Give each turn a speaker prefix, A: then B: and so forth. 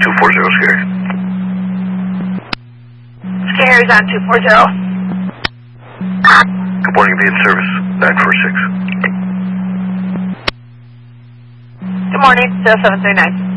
A: 240, Scary.
B: Scary's on 240.
A: Good morning, be in service. 946.
B: Good morning, 0739.